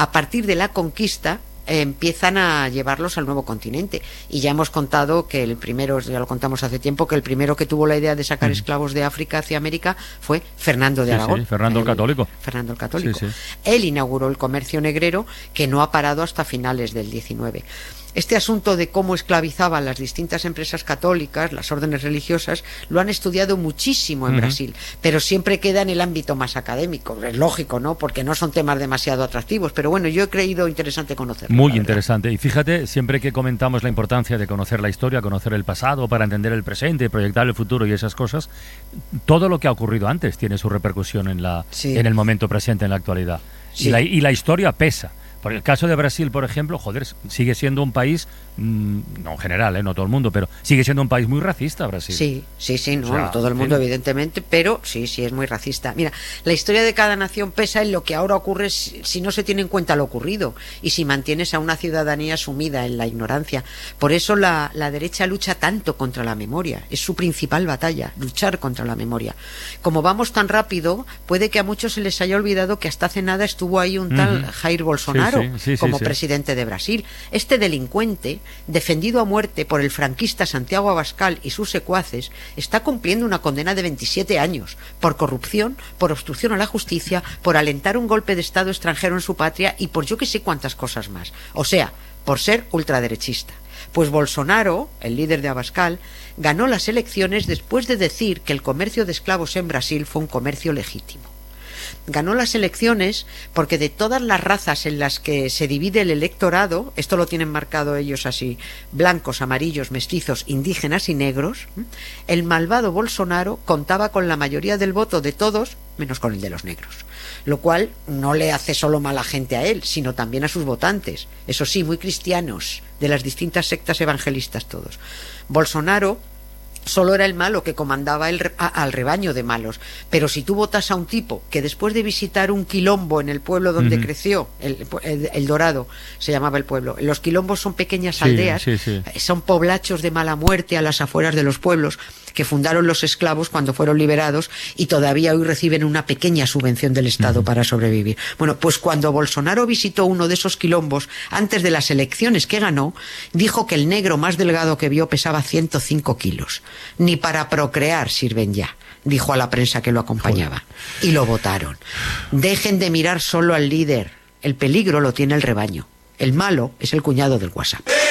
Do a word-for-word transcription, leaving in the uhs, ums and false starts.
A partir de la conquista eh, empiezan a llevarlos al nuevo continente, y ya hemos contado que el primero, ya lo contamos hace tiempo, que el primero que tuvo la idea de sacar mm. esclavos de África hacia América fue Fernando de sí, Aragón. Sí, Fernando el, el Católico. Fernando el Católico. Sí, sí. Él inauguró el comercio negrero, que no ha parado hasta finales del diecinueve. Este asunto de cómo esclavizaban las distintas empresas católicas, las órdenes religiosas, lo han estudiado muchísimo en uh-huh. Brasil, pero siempre queda en el ámbito más académico. Es lógico, ¿no? Porque no son temas demasiado atractivos, pero bueno, yo he creído interesante conocerlo. Muy interesante. Y fíjate, siempre que comentamos la importancia de conocer la historia, conocer el pasado para entender el presente, proyectar el futuro y esas cosas, todo lo que ha ocurrido antes tiene su repercusión en, la, sí. en el momento presente, en la actualidad. Sí. Y, la, y la historia pesa. Por el caso de Brasil, por ejemplo, joder, sigue siendo un país, mmm, no en general, ¿eh? No todo el mundo, pero sigue siendo un país muy racista, Brasil. Sí, sí, sí, no, o sea, no todo el mundo, sí. evidentemente, pero sí, sí, es muy racista. Mira, la historia de cada nación pesa en lo que ahora ocurre si, si no se tiene en cuenta lo ocurrido y si mantienes a una ciudadanía sumida en la ignorancia. Por eso la, la derecha lucha tanto contra la memoria, es su principal batalla, luchar contra la memoria. Como vamos tan rápido, puede que a muchos se les haya olvidado que hasta hace nada estuvo ahí un tal uh-huh. Jair Bolsonaro. Sí, sí, sí, como sí, sí. presidente de Brasil. Este delincuente, defendido a muerte por el franquista Santiago Abascal y sus secuaces, está cumpliendo una condena de veintisiete años por corrupción, por obstrucción a la justicia, por alentar un golpe de Estado extranjero en su patria y por yo que sé cuántas cosas más. O sea, por ser ultraderechista. Pues Bolsonaro, el líder de Abascal, ganó las elecciones después de decir que el comercio de esclavos en Brasil fue un comercio legítimo. Ganó las elecciones porque de todas las razas en las que se divide el electorado, esto lo tienen marcado ellos así, blancos, amarillos, mestizos, indígenas y negros, el malvado Bolsonaro contaba con la mayoría del voto de todos, menos con el de los negros, lo cual no le hace solo mala gente a él, sino también a sus votantes, eso sí, muy cristianos, de las distintas sectas evangelistas todos. Bolsonaro solo era el malo que comandaba el, a, al rebaño de malos, pero si tú votas a un tipo que después de visitar un quilombo en el pueblo donde uh-huh. creció, el, el, el Dorado se llamaba el pueblo, los quilombos son pequeñas sí, aldeas, sí, sí. son poblachos de mala muerte a las afueras de los pueblos que fundaron los esclavos cuando fueron liberados y todavía hoy reciben una pequeña subvención del Estado uh-huh. para sobrevivir. Bueno, pues cuando Bolsonaro visitó uno de esos quilombos antes de las elecciones que ganó, dijo que el negro más delgado que vio pesaba ciento cinco kilos. Ni para procrear sirven ya, dijo a la prensa que lo acompañaba. Y lo votaron. Dejen de mirar solo al líder. El peligro lo tiene el rebaño. El malo es el cuñado del WhatsApp.